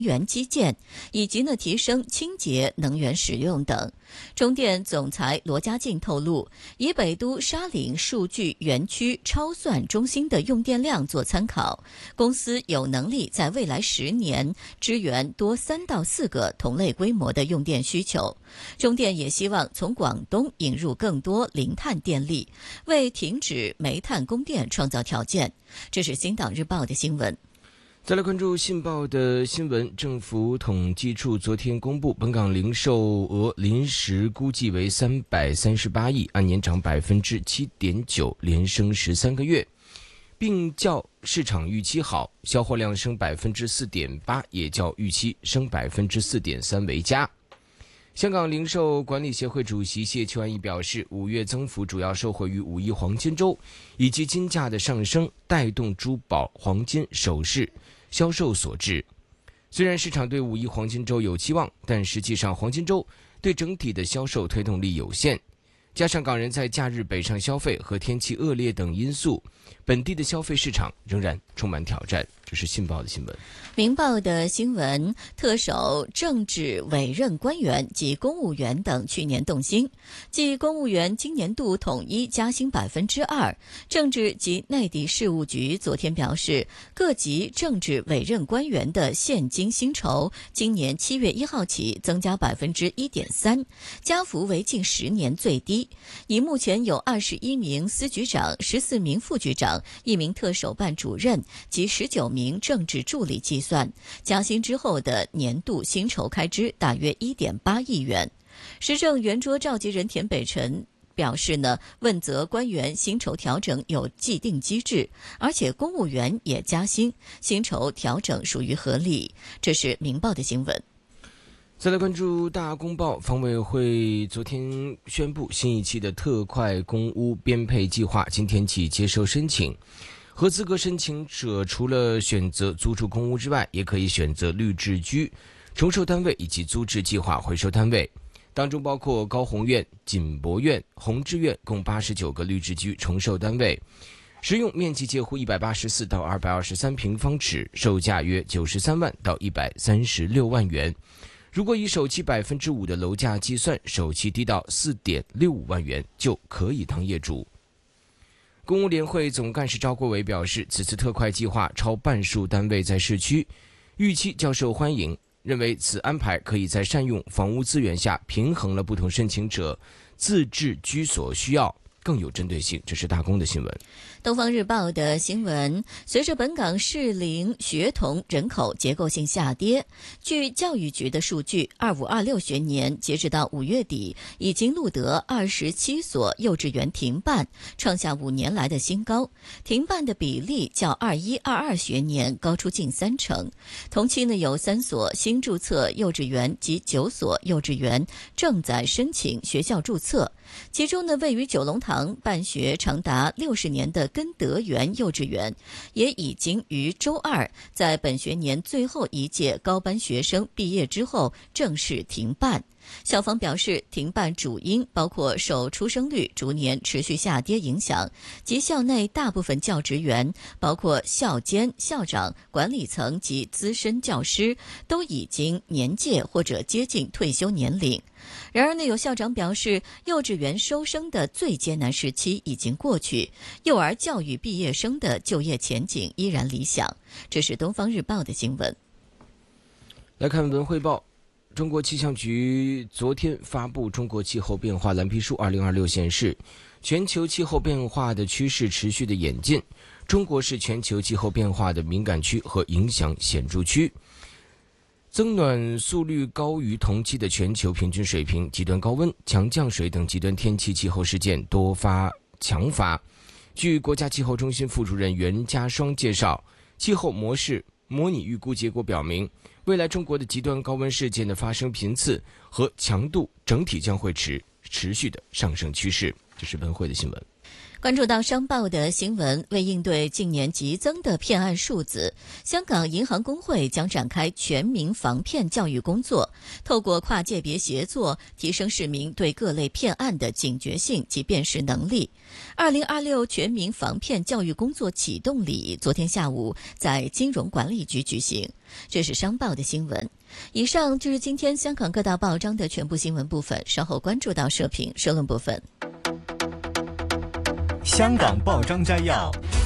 源基建，以及提升清洁能源使用等。中电总裁罗家劲透露，以北都沙岭数据园区超算中心的用电量做参考，公司有能力在未来10年支援多3到4个同类规模的用电需求。中电也希望从广东引入更多零碳电力，为停止煤炭供电创造条件。这是《新党日报》的新闻。 再来关注信报的新闻，政府统计处昨天公布，本港零售额临时估计为338亿，按年涨7.9%，连升13个月，并较市场预期好，销货量升4.8%，也较预期升4.3%为佳。香港零售管理协会主席谢秋安义表示，5月增幅主要受惠于五一黄金周以及金价的上升，带动珠宝、黄金、首饰销售所致。虽然市场对五一黄金周有期望，但实际上黄金周对整体的销售推动力有限，加上港人在假日北上消费和天气恶劣等因素，本地的消费市场仍然充满挑战。这是信报的新闻。 明报的新闻，特首政治委任官员及公务员等去年动薪，即公务员今年度统一加薪2%。政治及内地事务局昨天表示，各级政治委任官员的现金薪酬今年7月1号起增加1.3%，加幅为近10年最低。以目前有21名司局长、14名副局长、1名特首办主任及19名政治助理计算，加薪之后的年度薪酬开支大约1.8亿元。时政圆桌召集人田北辰表示问责官员薪酬调整有既定机制，而且公务员也加薪，薪酬调整属于合理。这是明报的新闻。 再来关注大公报，房委会昨天宣布，新一期的特快公屋编配计划今天起接受申请。合资格申请者除了选择租住公屋之外，也可以选择绿置居、重售单位以及租置计划回收单位，当中包括高宏苑、锦博苑、宏志苑共89个绿置居重售单位，实用面积介乎184到223平方尺，售价约93万到136万元。如果以首期5%的楼价计算，首期低到4.65万元就可以当业主。公屋联会总干事赵国伟表示，此次特快计划超半数单位在市区，预期较受欢迎，认为此安排可以在善用房屋资源下平衡了不同申请者自置居所需要，更有针对性。这是大公的新闻。 东方日报的新闻，随着本港适龄学童人口结构性下跌，据教育局的数据，25-26学年截止到5月底，已经录得27所幼稚园停办，创下5年来的新高。停办的比例较21-22学年高出近30%。同期有3所新注册幼稚园及9所幼稚园正在申请学校注册，其中位于九龙塘办学长达60年的根德园幼稚园，也已经于周二在本学年最后一届高班学生毕业之后正式停办。校方表示，停办主因包括受出生率逐年持续下跌影响，及校内大部分教职员，包括校监、校长、管理层及资深教师，都已经年届或者接近退休年龄。然而有校长表示，幼稚园收生的最艰难时期已经过去，幼儿教育毕业生的就业前景依然理想。这是东方日报的新闻。 来看文汇报，中国气象局昨天发布中国气候变化蓝皮书2026显示，全球气候变化的趋势持续的演进，中国是全球气候变化的敏感区和影响显著区。增暖速率高于同期的全球平均水平，极端高温、强降水等极端天气气候事件多发强发。据国家气候中心副主任袁家双介绍，气候模式模拟预估结果表明，未来中国的极端高温事件的发生频次和强度整体将会持续的上升趋势。这是文汇的新闻。 关注到商报的新闻，为应对近年急增的骗案数字，香港银行公会将展开全民防骗教育工作，透过跨界别协作，提升市民对各类骗案的警觉性及辨识能力。2026全民防骗教育工作启动礼昨天下午在金融管理局举行。这是商报的新闻。以上就是今天香港各大报章的全部新闻部分，稍后关注到社评社论部分。 香港报章摘要。